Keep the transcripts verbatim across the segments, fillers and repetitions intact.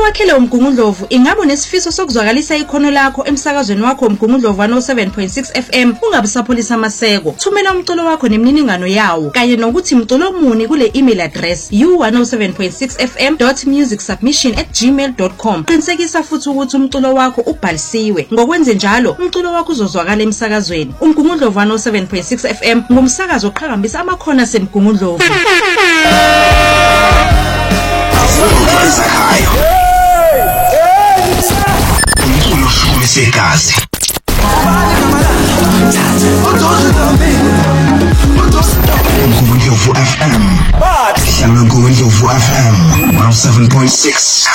wakhele uMgungundlovu ingabe unesifiso sokuzwakalisa ikhono lakho emsakazweni wakho uMgungundlovu one oh seven point six F M ungabe usapholisa amaseko. Thumela umculo wakho nemininingano yawo kanye nokuthi umculo muni kule email address u one oh seven point six f m dot music submission at gmail dot com. Qinisekisa futhi ukuthi umculo wakho ubhalisiwe. Ngokwenze njalo umculo wakho uzozwakala emsakazweni. uMgungundlovu one oh seven point six F M ngumsakazo oqhakambisa amakhono seMgungundlovu. Umculo futhi segazi. Umgungundlovu F M. Umgungundlovu F M one oh seven point six.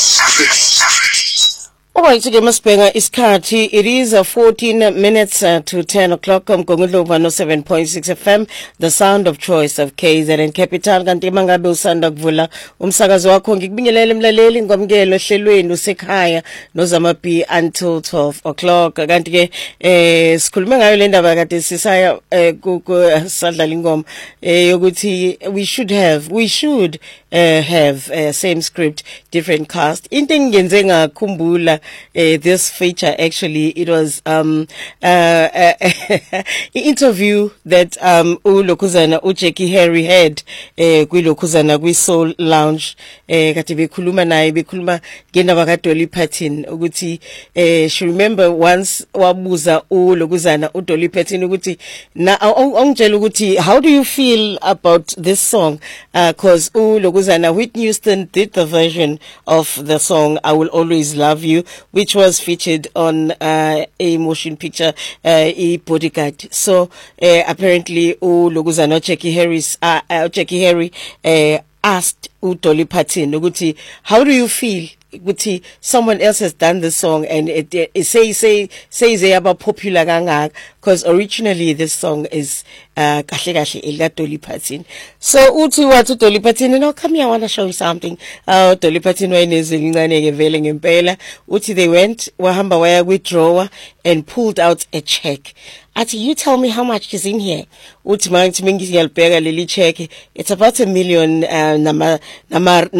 Alright, ke masibhenga isikhathi. It is uh, fourteen minutes uh, to ten o'clock. uMgungundlovu one oh seven point six F M, the sound of choice of K Z N Capital. Kanti mangabe usanda kuvula umsakazo wakho ngikubingelele mlaleli ngomkelo hlelweni usekhaya noZama B until twelve o'clock. Kanti ke eh sikhuluma ngayo le ndaba kade sisaya ku sadlala ingoma eh yokuthi we should have we should uh, have uh, same script different cast. Into engenze ngakhumbula Uh, this feature actually it was um uh, uh interview that um uLokhuzana uJackie Harry had eh kwiLokhuzana kwiSoul Lounge eh kade bekhuluma naye bekhuluma ngendaba kaDolly Parton ukuthi eh she remember once wabuza uLokhuzana uDolly Parton ukuthi na ongitshela ukuthi how do you feel about this song uh, cause uLokhuzana Whitney Houston did the version of the song I Will Always Love You, which was featured on uh, a motion picture, uh, a Bodyguard. So uh, apparently, uLokhuzana Jackie Harris, uh, uh, Jackie Harry, uh, asked uDolly Parton, ukuthi, how do you feel? Ukuthi someone else has done the song and it, it, it say say say they about popular kangaka, because originally this song is uh kahle kahle elika Dolly Parton. So uthi wathi Dolly Parton, no, come here, I want to show you something. Uh Dolly Parton wayinezwe incane ke vele ngempela. Uthi they went wahamba waya withdrawer and pulled out a check. Ati, you tell me how much is in here. Uthi mangithi mengiyalibheka leli check, it's about a million uh nama nama